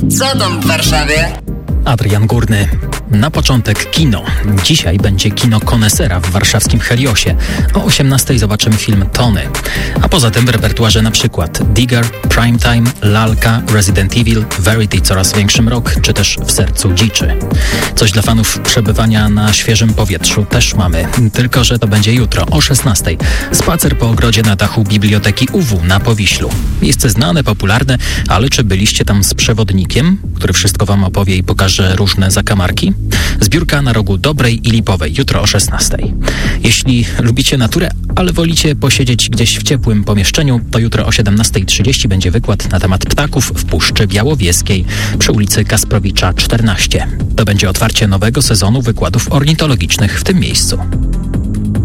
Co tam w Warszawie? Adrian Górny. Na początek kino. Dzisiaj będzie kino konesera w warszawskim Heliosie. O 18:00 zobaczymy film Tony. A poza tym w repertuarze na przykład Digger, Primetime, Lalka, Resident Evil, Verity Coraz Większy Mrok, czy też W sercu dziczy. Coś dla fanów przebywania na świeżym powietrzu też mamy. Tylko że to będzie jutro o 16:00. Spacer po ogrodzie na dachu Biblioteki UW na Powiślu. Miejsce znane, popularne, ale czy byliście tam z przewodnikiem, który wszystko wam opowie i pokaże różne zakamarki? Zbiórka na rogu Dobrej i Lipowej, jutro o 16:00. Jeśli lubicie naturę, ale wolicie posiedzieć gdzieś w ciepłym pomieszczeniu, to jutro o 17:30 będzie wykład na temat ptaków w Puszczy Białowieskiej przy ulicy Kasprowicza 14. To będzie otwarcie nowego sezonu wykładów ornitologicznych w tym miejscu.